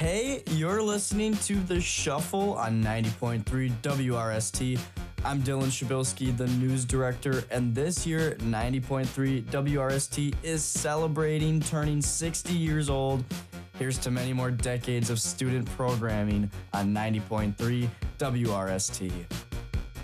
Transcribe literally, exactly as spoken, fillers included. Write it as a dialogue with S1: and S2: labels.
S1: Hey, you're listening to The Shuffle on ninety point three W R S T. I'm Dylan Shabilsky, the news director, and this year, ninety point three W R S T is celebrating turning sixty years old. Here's to many more decades of student programming on ninety point three W R S T.